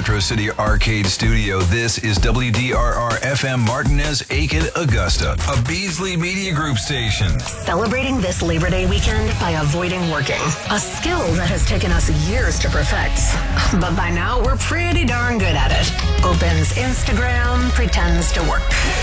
Metro City Arcade Studio, this is WDRR-FM Martinez, Aiken, Augusta, a Beasley Media Group station. Celebrating this Labor Day weekend by avoiding working, a skill that has taken us years to perfect. But by now, we're pretty darn good at it. Opens Instagram, pretends to work.